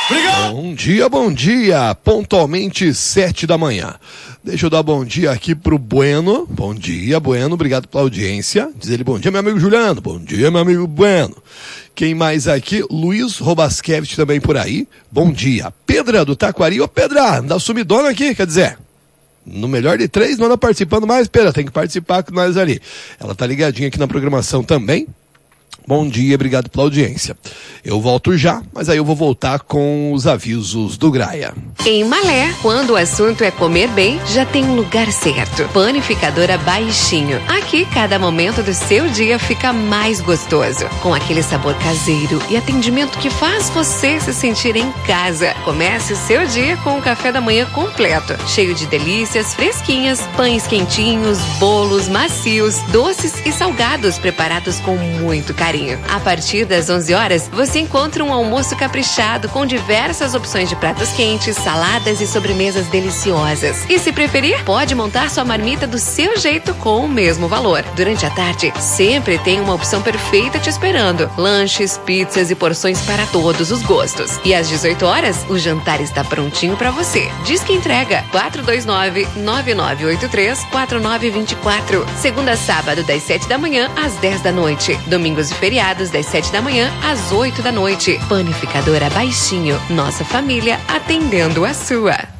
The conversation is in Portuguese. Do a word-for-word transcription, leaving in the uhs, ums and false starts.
Obrigado. Bom dia, bom dia. Pontualmente sete da manhã. Deixa eu dar bom dia aqui pro Bueno. Bom dia, Bueno. Obrigado pela audiência. Diz ele bom dia, meu amigo Juliano. Bom dia, meu amigo Bueno. Quem mais aqui? Luiz Robaskevich também por aí. Bom dia. Pedra do Taquari. Ô, Pedra, dá sumidona aqui, quer dizer... No melhor de três, não anda participando mais, Pedro, tem que participar com nós ali. Ela tá ligadinha aqui na programação também. Bom dia, obrigado pela audiência. Eu volto já, mas aí eu vou voltar com os avisos do Graia. Em Malé, quando o assunto é comer bem, já tem um lugar certo. Panificadora Baixinho. Aqui, cada momento do seu dia fica mais gostoso. Com aquele sabor caseiro e atendimento que faz você se sentir em casa. Comece o seu dia com um café da manhã completo. Cheio de delícias fresquinhas, pães quentinhos, bolos macios, doces e salgados preparados com muito carinho. A partir das onze horas, você encontra um almoço caprichado com diversas opções de pratos quentes, saladas e sobremesas deliciosas. E se preferir, pode montar sua marmita do seu jeito com o mesmo valor. Durante a tarde, sempre tem uma opção perfeita te esperando. Lanches, pizzas e porções para todos os gostos. E às dezoito horas, o jantar está prontinho para você. Diz que entrega quatro dois nove, nove nove oito três, quatro nove dois quatro. Segunda a sábado, das sete da manhã às dez da noite. Domingos e feriados das sete da manhã às oito da noite. Panificadora Baixinho. Nossa família atendendo a sua.